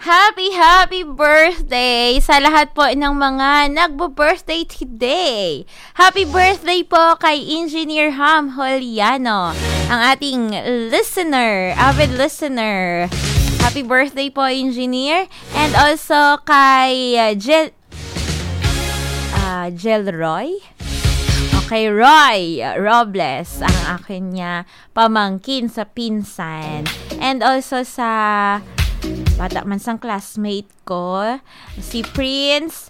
Happy birthday sa lahat po ng mga nagbo-birthday today. Happy birthday po kay Engineer Ham Holiano, ang ating listener, avid listener. Happy birthday po, Engineer. And also kay Roy. Okay, Roy Robles, ang akin niya pamangkin sa pinsan. And also sa bata man sang classmate ko, si Prince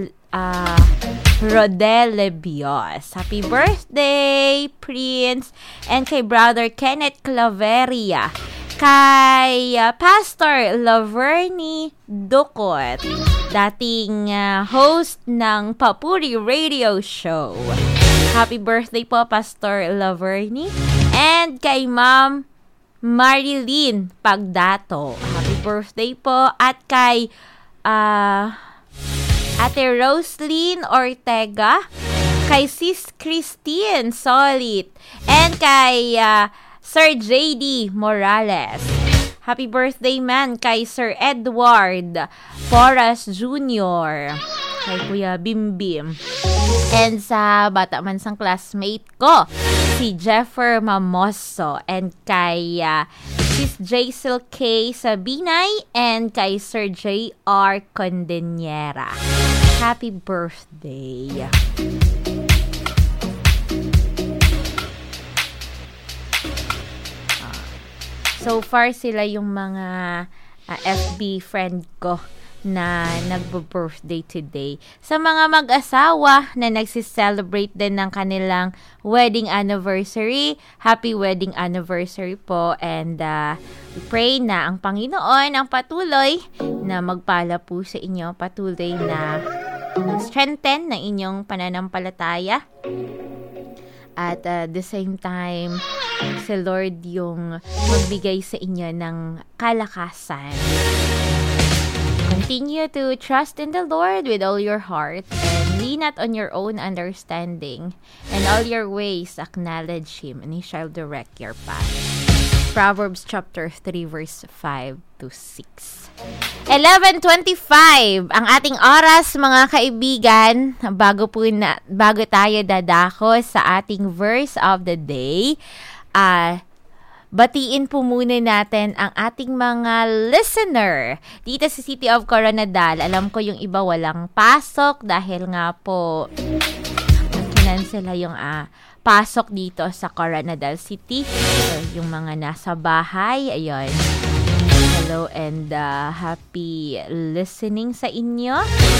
Rodel Lebios. Happy birthday, Prince. And kay Brother Kenneth Claveria. Kay Pastor Laverne Ducot, dating host ng Papuri Radio Show. Happy birthday po, Pastor Laverne. And kay Ma'am Marilyn Pagdato, happy birthday po. At kay Ate Roslyn Ortega, kay Sis Christine Solit, and kay Sir JD Morales. Happy birthday man kay Sir Edward Porras Jr., kay Kuya Bimbim. And sa bata man sang classmate ko, si Jeffer Mamoso, and kay Sis Jaisel K. Sabinay, and kay Sir J.R. Condeniera. Happy birthday. So far, sila yung mga FB friend ko na nagbo-birthday today. Sa mga mag-asawa na nagsiselebrate din ng kanilang wedding anniversary, happy wedding anniversary po. And we pray na ang Panginoon ang patuloy na magpala po sa inyo, patuloy na strengthen ng inyong pananampalataya. At the same time, si Lord yung magbigay sa inyo ng kalakasan. Continue to trust in the Lord with all your heart and lean not on your own understanding. In all your ways acknowledge Him, and He shall direct your path. Proverbs chapter 3 verse 5 to 6. 11:25 ang ating oras, mga kaibigan. Bago tayo dadako sa ating verse of the day, batiin po muna natin ang ating mga listener dito sa City of Coronadal. Alam ko yung iba walang pasok dahil nga po kinansela yung pasok dito sa Coronadal City. So, yung mga nasa bahay, ayun. Hello and happy listening sa inyo.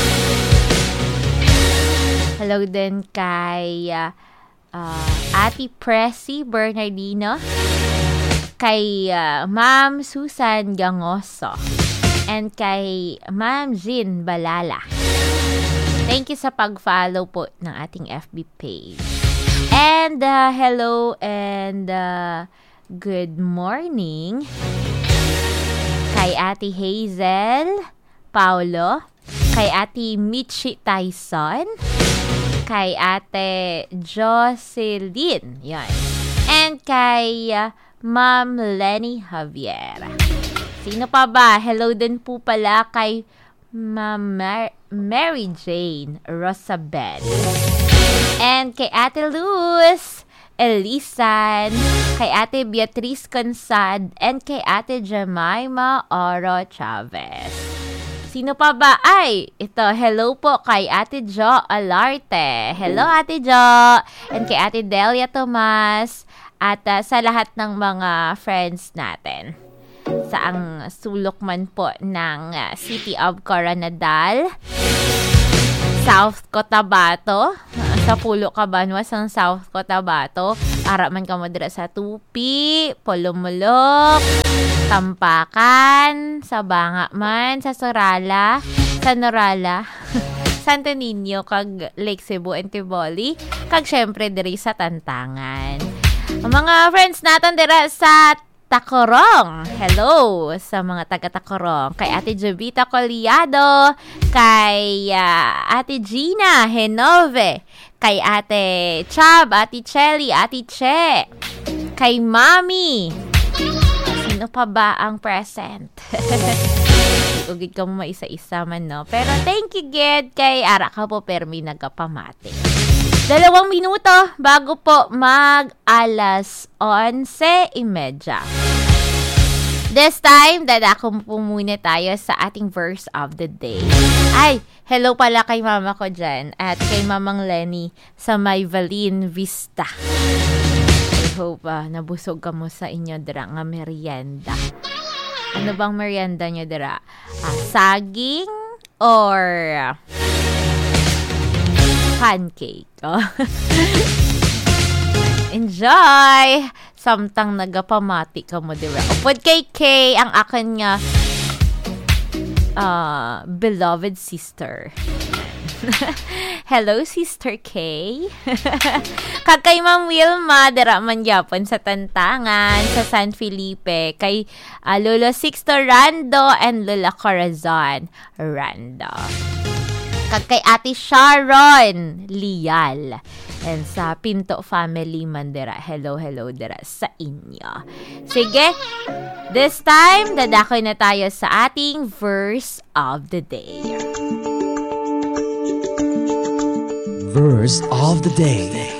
Hello din kay Ate Pressy Bernardino, kay Ma'am Susan Gangoso, and kay Ma'am Jean Balala. Thank you sa pag-follow po ng ating FB page. And hello and good morning kay Ate Hazel Paulo, kay Ate Michi Tyson, kay Ate Jocelyn, yan, and kay Ma'am Lenny Javier. Sino pa ba? Hello din po pala kay Ma'am Mary Jane Rosabel, and kay Ate Luz Elisan, kay Ate Beatrice Consad, and kay Ate Jemima Oro Chavez. Sino pa ba? Ay, ito, hello po kay Ate Jo Alarte. Hello, Ate Jo. And kay Ate Delia Tomas. At sa lahat ng mga friends natin. Saang sulok man po ng City of Coronadal, South Cotabato, sa Pulo Cabanwas ng South Cotabato, ara man ka mo dira sa Tupi, Polomolok, Tampakan, sa Banga man, sa Sorala, sa Norala, Santo Niño, kag Lake Cebu and Tiboli, kag syempre diri sa Tantangan. Ang mga friends natin dira sa Tacorong. Hello sa mga taga-Tacorong. Kay Ate Jovita Coliado, kay Ate Gina Henove, kay Ate Chab, Ate Chelly, Ate Che, kay Mami. Sino pa ba ang present? Ugid ka mo maisa-isa man, no? Pero thank you, Ged, kay Ara ka po permi nagapamati. 2 minuto bago po mag-alas 11:30. This time, dadako po muna tayo sa ating verse of the day. Ay, hello pala kay mama ko dyan at kay mamang Lenny sa May Valin Vista. I hope nabusog ka mo sa inyo dira nga merienda. Ano bang merienda nyo dira? Saging or pancake? Oh. Enjoy! Samtang nagapamati ka mo dira. Upod kay Kay, ang akin nga beloved sister. Hello, Sister Kay. Kay Ma'am Wilma, dira man yapon sa Tantangan, sa San Felipe, kay Lolo Sixto Rando and Lola Corazon Rando. Kay Ate Sharon Lial. And sa Pinto family man dira. Hello dira sa inyo. Sige, this time, dadakoy na tayo sa ating verse of the day. Verse of the day.